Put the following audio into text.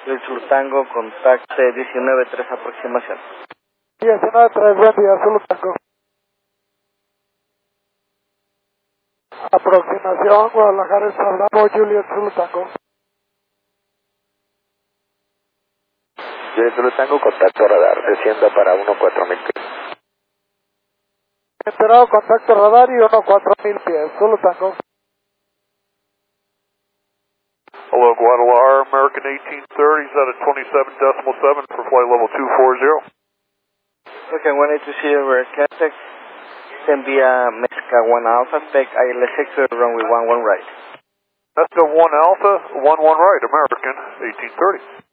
El Surtango, contacte 19-3 aproximación. 19-3, buen día, Zulu Tango. Aproximación, Guadalajara, Bravo, Juliet, Zulu Tango. Juliet Zulu Tango, contacto radar, descienda para 14000 pies. Enterado, contacto radar y 14000 pies, Zulu Tango. Hello, Guadalajara, American 1830, set at 27.7 for flight level 240. Okay, 180 American, then via Mexico 1 Alpha, spec ILS6 runway 11 right. That's the 1 Alpha, 11 right, American 1830.